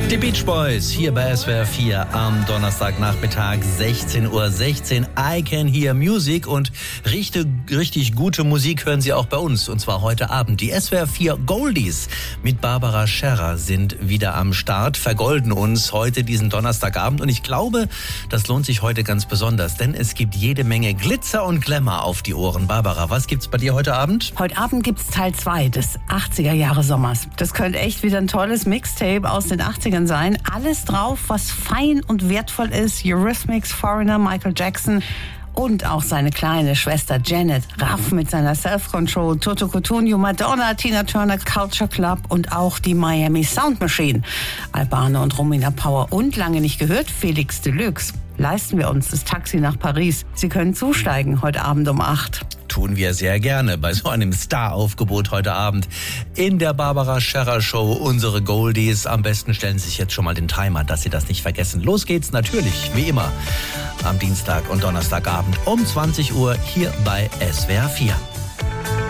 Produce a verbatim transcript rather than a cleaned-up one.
Die Beach Boys hier bei S W R vier am Donnerstagnachmittag sechzehn Uhr sechzehn. I Can Hear Music und richtig, richtig gute Musik hören Sie auch bei uns. Und zwar heute Abend. Die S W R vier Goldies mit Barbara Scherrer sind wieder am Start, vergolden uns heute diesen Donnerstagabend. Und ich glaube, das lohnt sich heute ganz besonders, denn es gibt jede Menge Glitzer und Glamour auf die Ohren. Barbara, was gibt's bei dir heute Abend? Heute Abend gibt's Teil zwei des achtziger Jahre Sommers. Das könnte echt wieder ein tolles Mixtape aus den achtzigern sein. Alles drauf, was fein und wertvoll ist. Eurythmics, Foreigner, Michael Jackson und auch seine kleine Schwester Janet, Raff mit seiner Self-Control, Toto Cutugno, Madonna, Tina Turner, Culture Club und auch die Miami Sound Machine. Albano und Romina Power und lange nicht gehört, Felix Deluxe. Leisten wir uns das Taxi nach Paris. Sie können zusteigen heute Abend um acht. Tun wir sehr gerne bei so einem Star-Aufgebot heute Abend in der Barbara Scherrer Show. Unsere Goldies. Am besten stellen Sie sich jetzt schon mal den Timer, dass Sie das nicht vergessen. Los geht's natürlich, wie immer, am Dienstag und Donnerstagabend um zwanzig Uhr hier bei S W R vier.